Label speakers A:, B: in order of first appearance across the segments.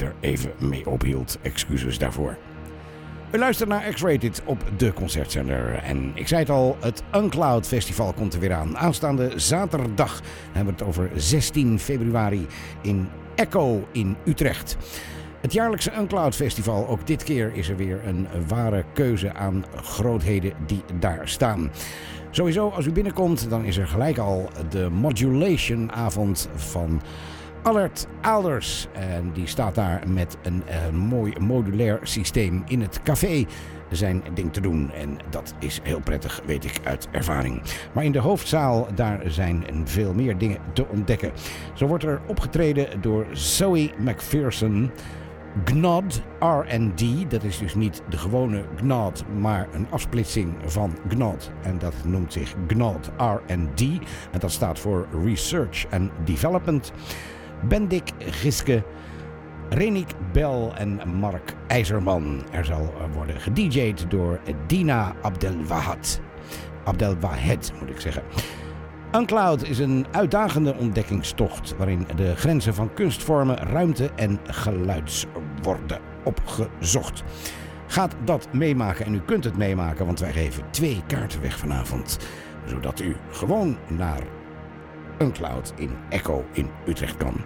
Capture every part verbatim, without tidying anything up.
A: er even mee ophield. Excuses daarvoor. U luistert naar X-Rated op de concertzender. En ik zei het al, het Uncloud Festival komt er weer aan. Aanstaande zaterdag hebben we het over zestien februari in Echo in Utrecht. Het jaarlijkse Uncloud Festival, ook dit keer is er weer een ware keuze aan grootheden die daar staan. Sowieso, als u binnenkomt, dan is er gelijk al de Modulation avond van Allard Aalders. En die staat daar met een, een mooi modulair systeem in het café zijn ding te doen. En dat is heel prettig, weet ik uit ervaring. Maar in de hoofdzaal, daar zijn veel meer dingen te ontdekken. Zo wordt er opgetreden door Zoe McPherson. Gnod R and D, dat is dus niet de gewone Gnod, maar een afsplitsing van Gnod. En dat noemt zich Gnod R and D. En dat staat voor Research and Development. Bendik Giske, Renik Bel en Mark IJzerman. Er zal worden gedj'd door Dina Abdelwahad. Abdelwahed moet ik zeggen. Uncloud is een uitdagende ontdekkingstocht waarin de grenzen van kunstvormen, ruimte en geluids worden opgezocht. Gaat dat meemaken en u kunt het meemaken, want wij geven twee kaarten weg vanavond. Zodat u gewoon naar Uncloud in Echo in Utrecht kan.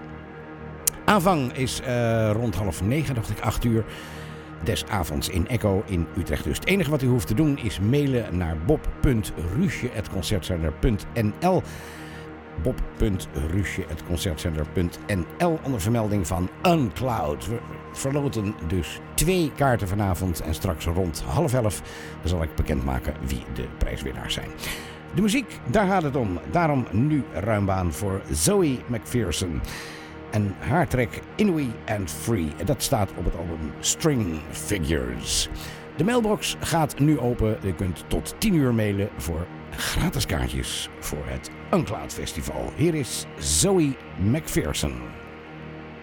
A: Aanvang is uh, rond half negen, dacht ik, acht uur. Des avonds in Echo in Utrecht. Dus het enige wat u hoeft te doen is mailen naar bob punt ruusje at concertzender punt n l. bob punt ruusje at concertzender punt n l onder vermelding van Uncloud. We verloten dus twee kaarten vanavond en straks rond half elf zal ik bekendmaken wie de prijswinnaars zijn. De muziek, daar gaat het om. Daarom nu ruim baan voor Zoe McPherson. En haar track Inouï and Free. Dat staat op het album String Figures. De mailbox gaat nu open. Je kunt tot tien uur mailen voor gratis kaartjes voor het Uncloud Festival. Hier is Zoe McPherson.